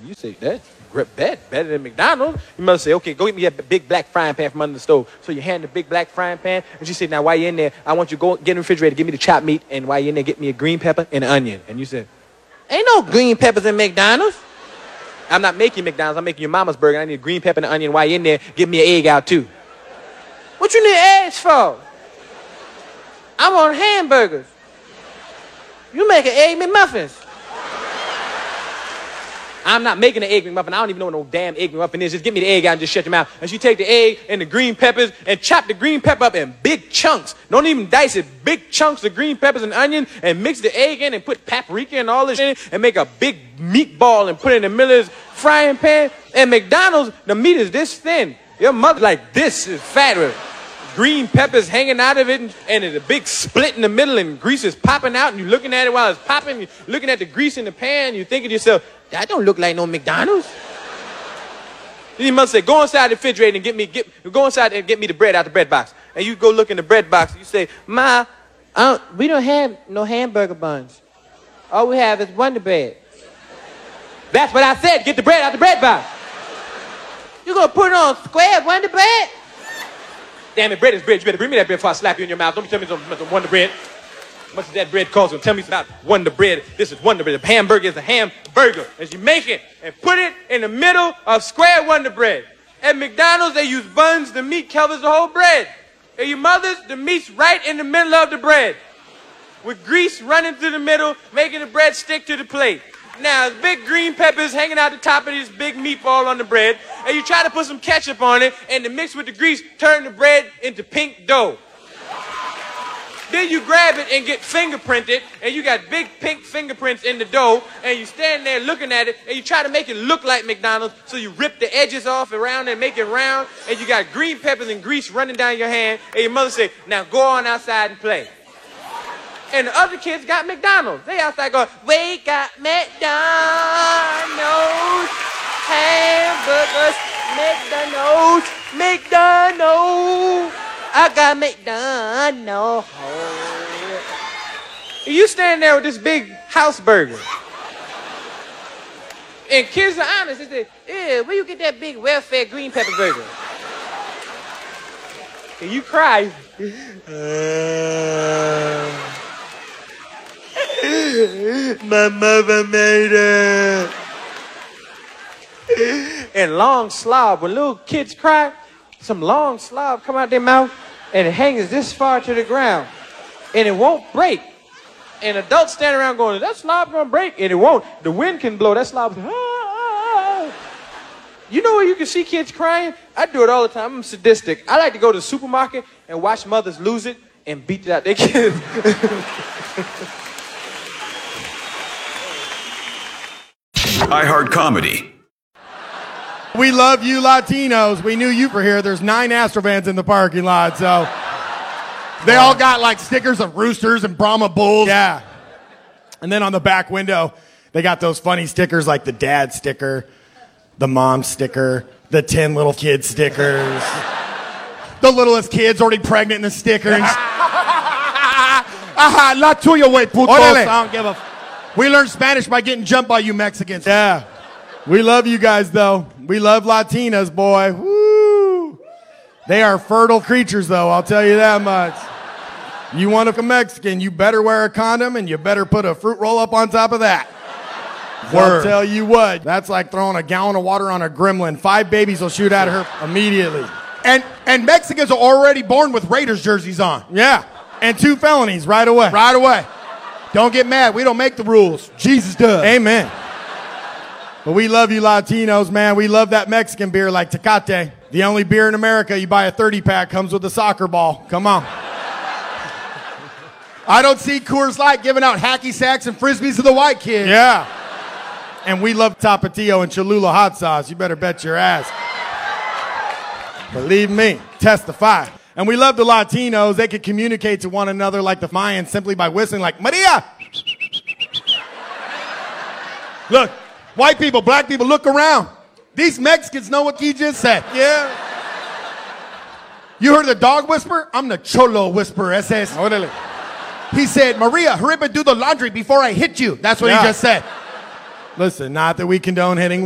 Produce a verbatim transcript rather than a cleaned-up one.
You say, that's bet, better than McDonald's. Your mother say, okay, go get me a big black frying pan from under the stove. So you hand the big black frying pan, and she said, now while you're in there, I want you to go get in the refrigerator, give me the chopped meat, and while you're in there, get me a green pepper and an onion. And you said, ain't no green peppers in McDonald's. I'm not making McDonald's, I'm making your mama's burger. I need a green pepper and an onion. While you're in there, give me an egg out too. What you need eggs for? I want hamburgers. You make an egg McMuffins. I'm not making an egg McMuffin. I don't even know what no damn egg McMuffin is. Just give me the egg out and just shut your mouth. And she take the egg and the green peppers and chop the green pepper up in big chunks. Don't even dice it. Big chunks of green peppers and onion and mix the egg in and put paprika and all this in and make a big meatball and put it in the middle of this frying pan. At McDonald's, the meat is this thin. Your mother like this is fat with green peppers hanging out of it, and, and there's a big split in the middle, and grease is popping out, and you're looking at it while it's popping, you're looking at the grease in the pan, and you're thinking to yourself, that don't look like no McDonald's. Then your mother say, go inside the refrigerator and get me, get, go inside and get me the bread out the bread box. And you go look in the bread box, and you say, Ma, I don't, we don't have no hamburger buns. All we have is Wonder Bread. That's what I said, get the bread out the bread box. You gonna put it on square Wonder Bread? Damn it, bread is bread. You better bring me that bread before I slap you in your mouth. Don't tell me some, some Wonder Bread. How much that bread costs? Tell me about Wonder Bread. This is Wonder Bread. The hamburger is a hamburger. As you make it and put it in the middle of square Wonder Bread. At McDonald's, they use buns. The meat covers the whole bread. At your mother's, the meat's right in the middle of the bread. With grease running through the middle, making the bread stick to the plate. Now, big green peppers hanging out the top of this big meatball on the bread, and you try to put some ketchup on it, and to mix with the grease, turn the bread into pink dough. Then you grab it and get fingerprinted, and you got big pink fingerprints in the dough, and you stand there looking at it, and you try to make it look like McDonald's, so you rip the edges off around and make it round, and you got green peppers and grease running down your hand, and your mother say, now go on outside and play. And the other kids got McDonald's. They outside going, we got McDonald's, hamburgers, McDonald's, McDonald's. I got McDonald's. You stand there with this big house burger. And kids are honest. They say, yeah, where you get that big welfare green pepper burger? And you cry. Uh... My mother made it. And long slob. When little kids cry, some long slob come out their mouth and it hangs this far to the ground. And it won't break. And adults stand around going, is that slob gonna break? And it won't. The wind can blow. That slob. Ah. You know where you can see kids crying? I do it all the time. I'm sadistic. I like to go to the supermarket and watch mothers lose it and beat it out their kids. iHeart Comedy. We love you Latinos. We knew you were here. There's nine Astrovans in the parking lot, so they all got like stickers of roosters and Brahma bulls. Yeah. And then on the back window, they got those funny stickers like the dad sticker, the mom sticker, the ten little kid stickers, the littlest kid's already pregnant in the stickers. Aha, la tuya, wey, puto. I don't give a... We learned Spanish by getting jumped by you Mexicans. Yeah. We love you guys, though. We love Latinas, boy. Woo! They are fertile creatures, though, I'll tell you that much. You want to become Mexican, you better wear a condom, and you better put a fruit roll up on top of that. I'll tell you what, that's like throwing a gallon of water on a gremlin. Five babies will shoot at her immediately. And, and Mexicans are already born with Raiders jerseys on. Yeah. And two felonies right away. Right away. Don't get mad. We don't make the rules. Jesus does. Amen. But we love you Latinos, man. We love that Mexican beer like Tecate. The only beer in America you buy a thirty pack comes with a soccer ball. Come on. I don't see Coors Light giving out hacky sacks and frisbees to the white kids. Yeah. And we love Tapatio and Cholula hot sauce. You better bet your ass. Believe me. Testify. And we love the Latinos. They could communicate to one another like the Mayans simply by whistling like, Maria! Look, white people, black people, look around. These Mexicans know what he just said. Yeah. You heard the dog whisper? I'm the Cholo whisperer. Ese es. Orale. He said, Maria, hurry up and do the laundry before I hit you. That's what yeah. he just said. Listen, not that we condone hitting